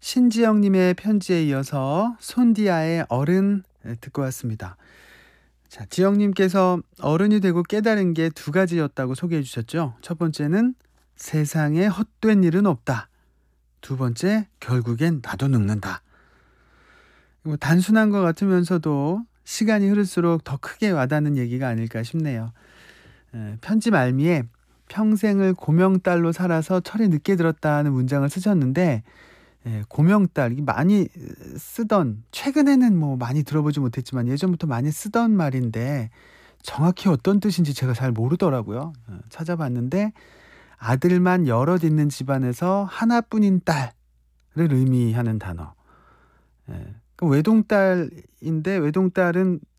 신지영님의 편지에 이어서 손디아의 어른 듣고 왔습니다. 자, 지영님께서 어른이 되고 깨달은 게 두 가지였다고 소개해 주셨죠. 첫 번째는 세상에 헛된 일은 없다. 두 번째, 결국엔 나도 늙는다. 뭐 단순한 것 같으면서도 시간이 흐를수록 더 크게 와닿는 얘기가 아닐까 싶네요. 편지 말미에 평생을 고명딸로 살아서 철이 늦게 들었다는 문장을 쓰셨는데, 고명딸 이게 많이 쓰던, 최근에는 뭐 많이 들어보지 못했지만 예전부터 많이 쓰던 말인데 정확히 어떤 뜻인지 제가 잘 모르더라고요. 찾아봤는데 아들만 여럿 있는 집안에서 하나뿐인 딸을 의미하는 단어. 그 외동딸인데 외동딸은